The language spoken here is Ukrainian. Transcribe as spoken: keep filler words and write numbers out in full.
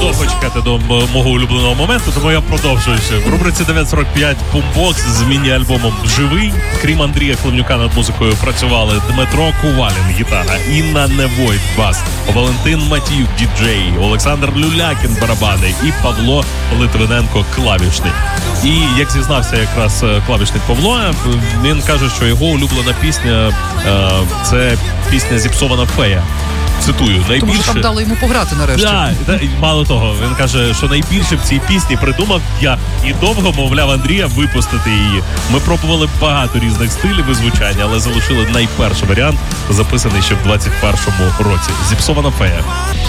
довго чекати до мого улюбленого моменту, тому я продовжую ще. В рубриці дев'ять сорок п'ять Boombox з міні-альбомом «Живий». Крім Андрія Хливнюка над музикою працювали Дмитро Кувалін, гітара, Інна Невойт, бас, Валентин Матіюк, діджей, Олександр Люлякін, барабани і Павло Литвиненко, клавішник. І, як зізнався якраз клавішник Павло, він каже, що його улюблена пісня – це пісня «Зіпсована фея». Цитую, найбільше... Тому що там дали йому пограти нарешті. Да, да, мало того, він каже, що найбільше в цій пісні придумав я і довго мовляв Андрія випустити її. Ми пробували багато різних стилів і звучання, але залишили найперший варіант, записаний ще в двадцять першому році. «Зіпсована фея».